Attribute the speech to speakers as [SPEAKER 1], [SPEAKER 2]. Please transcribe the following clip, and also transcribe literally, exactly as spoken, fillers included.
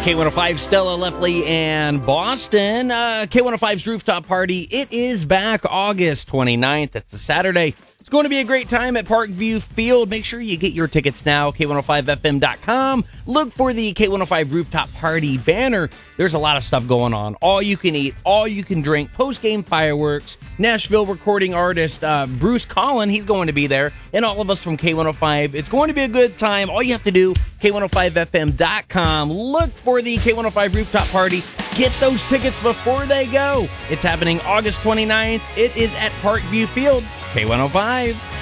[SPEAKER 1] K one oh five, Stella, Lefley, and Boston. Uh, K one oh five's Rooftop Party. It is back August twenty-ninth. That's a Saturday. It's going to be a great time at Parkview Field. Make sure you get your tickets now, K one oh five F M dot com. Look for the K one oh five Rooftop Party banner. There's a lot of stuff going on. All you can eat, all you can drink, post-game fireworks, Nashville recording artist uh, Bruce Collin, he's going to be there, and all of us from K one oh five. It's going to be a good time. All you have to do, K one oh five F M dot com. Look for the K one oh five Rooftop Party. Get those tickets before they go. It's happening August twenty-ninth. It is at Parkview Field. K one oh five.